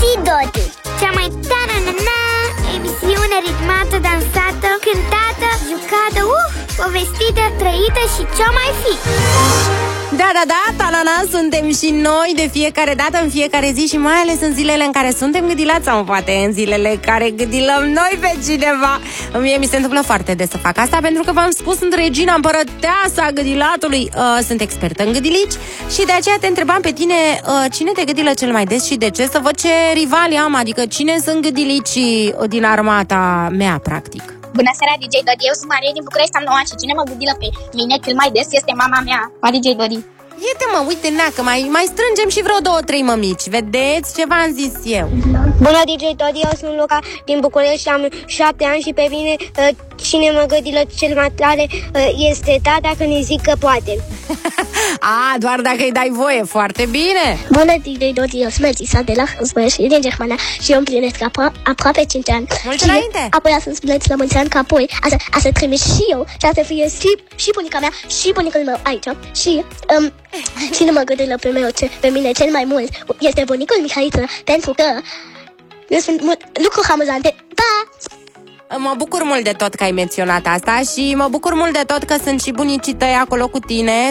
Dodi, cea mai tara-na-na emisiune ritmată, dansată, cântată, jucată, povestită, trăită și ce-o mai fi. Da, ta-na-na, suntem și noi de fiecare dată, în fiecare zi și mai ales în zilele în care suntem gâdilați sau poate în zilele care gâdilăm noi pe cineva. Mie mi se întâmplă foarte des să fac asta pentru că v-am spus, sunt regina împărăteasa gâdilatului. Sunt expertă în gâdilici și de aceea te întrebam pe tine cine te gâdilă cel mai des și de ce, să văd ce rivali am, adică cine sunt gâdilicii din armata mea, practic. Bună seara, DJ Dodi, eu sunt Maria din București, am 9 ani și cine mă gâdilă pe mine cel mai des este mama mea, DJ Dodi. Iete mă, uite, că mai strângem și vreo 2-3 mămici, vedeți ce v-am zis eu. Bună, DJ Dodi, eu sunt Luca din București și am 7 ani și pe mine cine mă gâdilă cel mai tare este tata când îi zic că poate. Doar dacă îi dai voie, foarte bine. Bună, DJ Dodi, eu sunt Melissa de la Hânsbăiești din Germania și eu împlinesc aproape 5 ani. Mulți înainte! Apoi să îți la mulți ani, că apoi să trimis și eu și să fie și bunica mea și bunicul meu aici. Și cine mă gâdilă pe mine cel mai mult este bunicul Mihaiță, pentru că eu sunt lucruri amuzante. Pa! Mă bucur mult de tot că ai menționat asta și mă bucur mult de tot că sunt și bunicii tăi acolo cu tine.